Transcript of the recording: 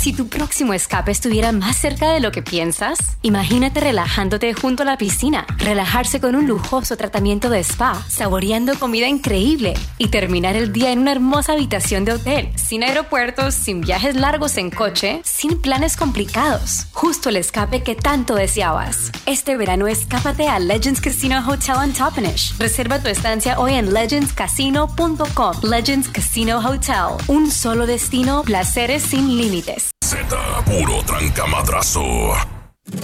Si tu próximo escape estuviera más cerca de lo que piensas, imagínate relajándote junto a la piscina, relajarse con un lujoso tratamiento de spa, saboreando comida increíble y terminar el día en una hermosa habitación de hotel, sin aeropuertos, sin viajes largos en coche, sin planes complicados. Justo el escape que tanto deseabas. Este verano escápate a Legends Casino Hotel en Toppenish. Reserva tu estancia hoy en legendscasino.com. Legends Casino Hotel. Un solo destino, placeres sin límites. Z, puro trancamadrazo.